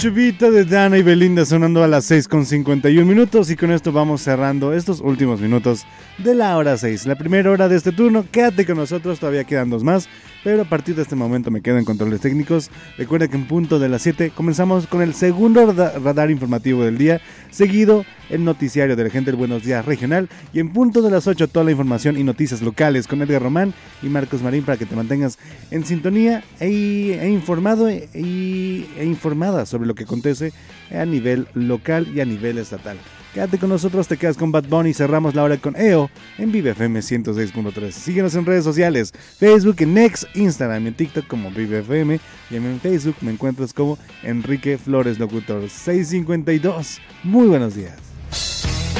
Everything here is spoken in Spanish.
Chubita de Dana y Belinda sonando a las 6:51 y con esto vamos cerrando estos últimos minutos de la hora 6, la primera hora de este turno. Quédate con nosotros, todavía quedan dos más, pero a partir de este momento me quedo en controles técnicos. Recuerda que en punto de las 7 comenzamos con el segundo radar informativo del día, seguido el noticiario de la gente del Buenos Días Regional, y en punto de las 8 toda la información y noticias locales con Edgar Román y Marcos Marín para que te mantengas en sintonía e informado e informada sobre lo que acontece a nivel local y a nivel estatal. Quédate con nosotros, te quedas con Bad Bunny y cerramos la hora con EO en Vive FM 106.3. Síguenos en redes sociales, Facebook, en X, Instagram y en TikTok como Vive FM, y en Facebook me encuentras como Enrique Flores Locutor 652. Muy buenos días.